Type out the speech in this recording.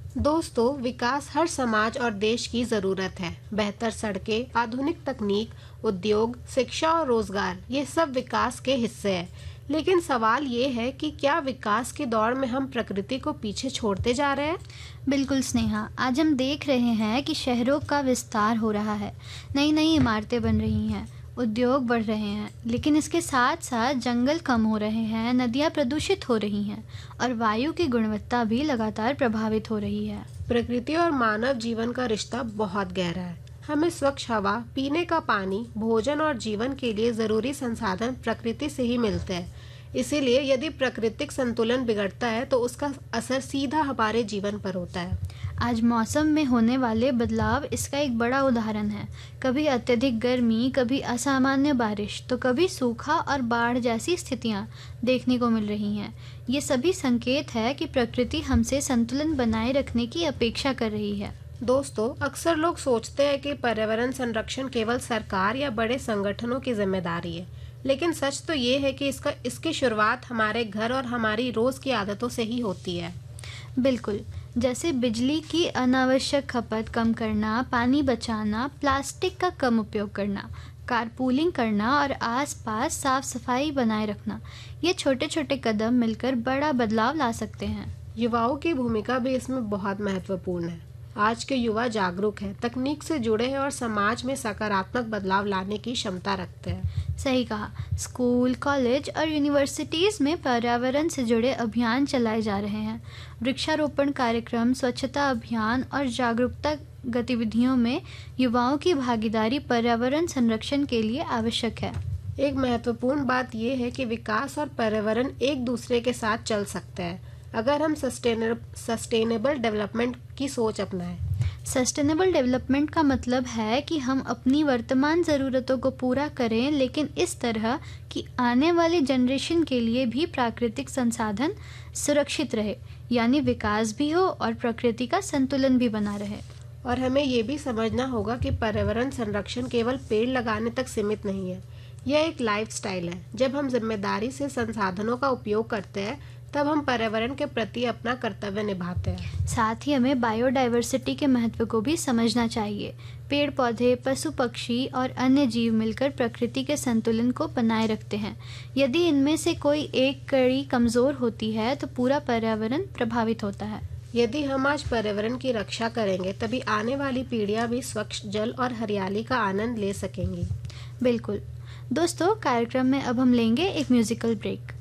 दोस्तों, विकास हर समाज और देश की जरूरत है। बेहतर सड़कें, आधुनिक तकनीक, उद्योग, शिक्षा और रोजगार, ये सब विकास के हिस्से हैं। लेकिन सवाल ये है कि क्या विकास की दौड़ में हम प्रकृति को पीछे छोड़ते जा रहे हैं? बिल्कुल स्नेहा, आज हम देख रहे हैं कि शहरों का विस्तार हो रहा है, नई नई इमारतें बन रही हैं, उद्योग बढ़ रहे हैं, लेकिन इसके साथ साथ जंगल कम हो रहे हैं, नदियाँ प्रदूषित हो रही हैं और वायु की गुणवत्ता भी लगातार प्रभावित हो रही है। प्रकृति और मानव जीवन का रिश्ता बहुत गहरा है। हमें स्वच्छ हवा, पीने का पानी, भोजन और जीवन के लिए जरूरी संसाधन प्रकृति से ही मिलते हैं। इसीलिए यदि प्राकृतिक संतुलन बिगड़ता है तो उसका असर सीधा हमारे जीवन पर होता है। आज मौसम में होने वाले बदलाव इसका एक बड़ा उदाहरण है। कभी अत्यधिक गर्मी, कभी असामान्य बारिश, तो कभी सूखा और बाढ़ जैसी स्थितियां देखने को मिल रही हैं। ये सभी संकेत है कि प्रकृति हमसे संतुलन बनाए रखने की अपेक्षा कर रही है। दोस्तों, अक्सर लोग सोचते हैं कि पर्यावरण संरक्षण केवल सरकार या बड़े संगठनों की जिम्मेदारी है, लेकिन सच तो ये है कि इसकी शुरुआत हमारे घर और हमारी रोज की आदतों से ही होती है। बिल्कुल, जैसे बिजली की अनावश्यक खपत कम करना, पानी बचाना, प्लास्टिक का कम उपयोग करना, कारपूलिंग करना और आसपास साफ सफाई बनाए रखना। ये छोटे छोटे कदम मिलकर बड़ा बदलाव ला सकते हैं। युवाओं की भूमिका भी इसमें बहुत महत्वपूर्ण है। आज के युवा जागरूक हैं, तकनीक से जुड़े हैं और समाज में सकारात्मक बदलाव लाने की क्षमता रखते हैं। सही कहा, स्कूल, कॉलेज और यूनिवर्सिटीज़ में पर्यावरण से जुड़े अभियान चलाए जा रहे हैं। वृक्षारोपण कार्यक्रम, स्वच्छता अभियान और जागरूकता गतिविधियों में युवाओं की भागीदारी पर्यावरण संरक्षण के लिए आवश्यक है। एक महत्वपूर्ण बात यह है कि विकास और पर्यावरण एक दूसरे के साथ चल सकते हैं अगर हम सस्टेनेबल डेवलपमेंट की सोच अपनाएं। सस्टेनेबल डेवलपमेंट का मतलब है कि हम अपनी वर्तमान ज़रूरतों को पूरा करें, लेकिन इस तरह कि आने वाली जनरेशन के लिए भी प्राकृतिक संसाधन सुरक्षित रहे, यानी विकास भी हो और प्रकृति का संतुलन भी बना रहे। और हमें ये भी समझना होगा कि पर्यावरण संरक्षण केवल पेड़ लगाने तक सीमित नहीं है, यह एक लाइफस्टाइल है। जब हम जिम्मेदारी से संसाधनों का उपयोग करते हैं तब हम पर्यावरण के प्रति अपना कर्तव्य निभाते हैं। साथ ही हमें बायोडाइवर्सिटी के महत्व को भी समझना चाहिए। पेड़ पौधे, पशु पक्षी और अन्य जीव मिलकर प्रकृति के संतुलन को बनाए रखते हैं। यदि इनमें से कोई एक कड़ी कमज़ोर होती है तो पूरा पर्यावरण प्रभावित होता है। यदि हम आज पर्यावरण की रक्षा करेंगे तभी आने वाली पीढ़ियां भी स्वच्छ जल और हरियाली का आनंद ले सकेंगी। बिल्कुल। दोस्तों, कार्यक्रम में अब हम लेंगे एक म्यूजिकल ब्रेक।